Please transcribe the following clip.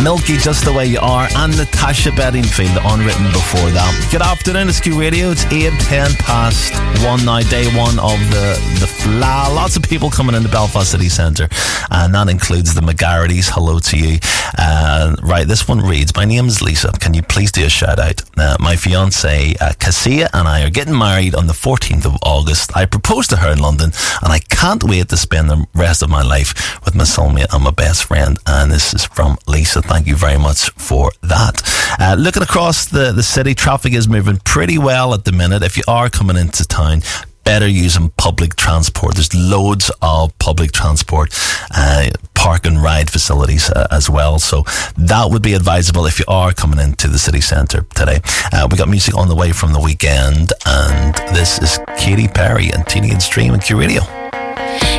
Milky, Just the Way You Are, and Natasha Bedingfield, Unwritten before that. Good afternoon, it's Q Radio. It's 8:10 now, day one of the FLA. Lots of people coming into Belfast City Centre, and that includes the McGarrity's. Hello to you. Right, this one reads, my name's Lisa. Can you please do a shout out? My fiance Cassia and I are getting married on the 14th of August. I proposed to her in London, and I can't wait to spend the rest of my life with my soulmate and my best friend. And this is from Lisa. Thank you very much for that. Looking across the city, traffic is moving pretty well at the minute. If you are coming into town, better using public transport. There's loads of public transport, park and ride facilities as well. So that would be advisable if you are coming into the city centre today. We got music on the way from The Weekend, and this is Katy Perry and Teenage Dream and Q Radio.